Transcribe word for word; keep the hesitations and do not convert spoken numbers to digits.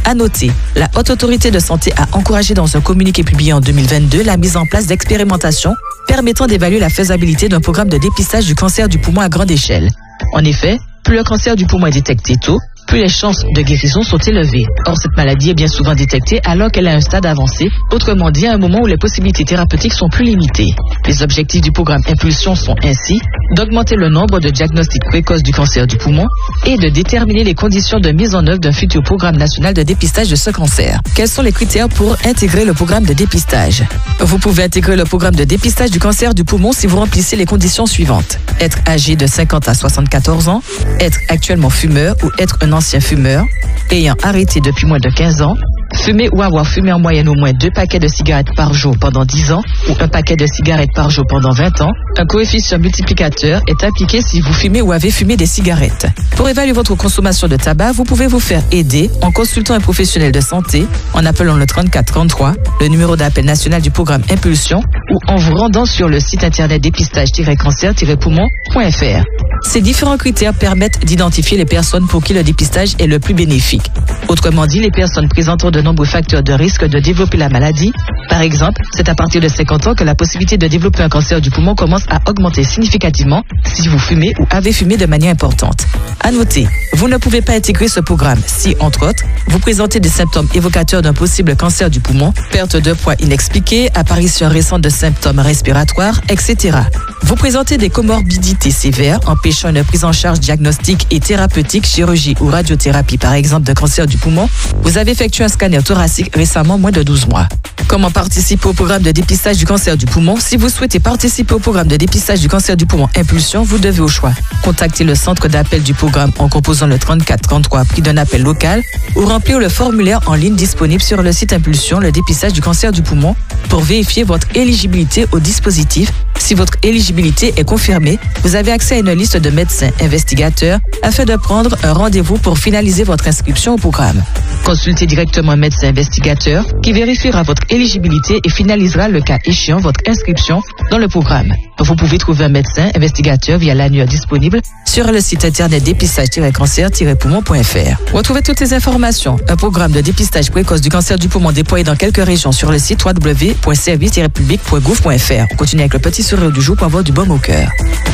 À noter, la Haute Autorité de Santé a encouragé dans un communiqué publié en deux mille vingt-deux la mise en place d'expérimentations permettant d'évaluer la faisabilité d'un programme de dépistage du cancer du poumon à grande échelle. En effet, plus le cancer du poumon est détecté tôt, plus les chances de guérison sont élevées. Or, cette maladie est bien souvent détectée alors qu'elle a un stade avancé, autrement dit à un moment où les possibilités thérapeutiques sont plus limitées. Les objectifs du programme Impulsion sont ainsi d'augmenter le nombre de diagnostics précoces du cancer du poumon et de déterminer les conditions de mise en œuvre d'un futur programme national de dépistage de ce cancer. Quels sont les critères pour intégrer le programme de dépistage? Vous pouvez intégrer le programme de dépistage du cancer du poumon si vous remplissez les conditions suivantes. Être âgé de cinquante à soixante-quatorze ans, être actuellement fumeur ou être un ancien fumeur, ayant arrêté depuis moins de quinze ans, fumer ou avoir fumé en moyenne au moins deux paquets de cigarettes par jour pendant dix ans ou un paquet de cigarettes par jour pendant vingt ans. Un coefficient multiplicateur est appliqué si vous fumez ou avez fumé des cigarettes. Pour évaluer votre consommation de tabac, vous pouvez vous faire aider en consultant un professionnel de santé, en appelant le trente-quatre trente-trois, le numéro d'appel national du programme Impulsion, ou en vous rendant sur le site internet dépistage tiret cancer tiret poumon point f r. Ces différents critères permettent d'identifier les personnes pour qui le dépistage est le plus bénéfique. Autrement dit, les personnes présentant de nombreux facteurs de risque de développer la maladie. Par exemple, c'est à partir de cinquante ans que la possibilité de développer un cancer du poumon commence à augmenter significativement si vous fumez ou avez fumé de manière importante. À noter, vous ne pouvez pas intégrer ce programme si, entre autres, vous présentez des symptômes évocateurs d'un possible cancer du poumon, perte de poids inexpliquée, apparition récente de symptômes respiratoires, et cetera. Vous présentez des comorbidités sévères empêchant une prise en charge diagnostique et thérapeutique, chirurgie ou radiothérapie par exemple de cancer du poumon. Vous avez effectué un scanner thoracique récemment, moins de douze mois. Comment participer au programme de dépistage du cancer du poumon? Si vous souhaitez participer au programme de dépistage du cancer du poumon Impulsion, vous devez au choix contacter le centre d'appel du programme en composant le trente-quatre trente-trois prix d'un appel local ou remplir le formulaire en ligne disponible sur le site Impulsion, le dépistage du cancer du poumon, pour vérifier votre éligibilité au dispositif. Si votre éligibilité est confirmée, vous avez accès à une liste de médecins investigateurs afin de prendre un rendez-vous pour finaliser votre inscription au programme. Consultez directement un médecin investigateur qui vérifiera votre éligibilité et finalisera le cas échéant votre inscription dans le programme. Vous pouvez trouver un médecin investigateur via l'annuaire disponible sur le site internet dépistage tiret cancer tiret poumon point f r. Retrouvez toutes les informations. Un programme de dépistage précoce du cancer du poumon déployé dans quelques régions sur le site w w w point service tiret public point gouv point f r. On continue avec le petit sourire du jour pour avoir du baume au cœur.